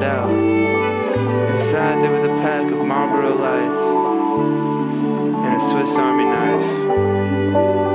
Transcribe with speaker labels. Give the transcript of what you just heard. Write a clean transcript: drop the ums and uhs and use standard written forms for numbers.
Speaker 1: out. Inside there was a pack of Marlboro Lights and a Swiss Army knife.